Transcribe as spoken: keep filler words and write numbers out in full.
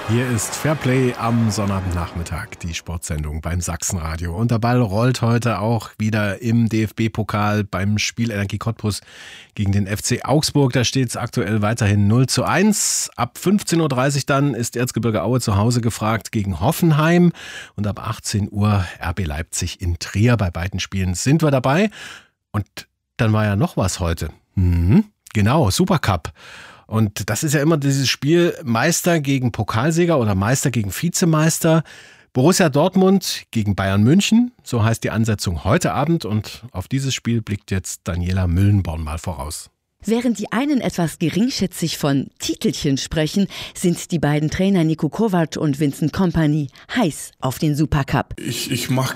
Hier ist Fairplay am Sonnabendnachmittag, die Sportsendung beim Sachsenradio. Und der Ball rollt heute auch wieder im D F B-Pokal beim Spiel Energie Cottbus gegen den F C Augsburg. Da steht es aktuell weiterhin null zu eins. Ab fünfzehn Uhr dreißig dann ist Erzgebirge Aue zu Hause gefragt gegen Hoffenheim. Und ab achtzehn Uhr R B Leipzig in Trier. Bei beiden Spielen sind wir dabei. Und dann war ja noch was heute. Mhm, genau, Supercup. Und das ist ja immer dieses Spiel Meister gegen Pokalsieger oder Meister gegen Vizemeister. Borussia Dortmund gegen Bayern München, so heißt die Ansetzung heute Abend. Und auf dieses Spiel blickt jetzt Daniela Müllenborn mal voraus. Während die einen etwas geringschätzig von Titelchen sprechen, sind die beiden Trainer Niko Kovac und Vincent Kompany heiß auf den Supercup. Ich, ich mache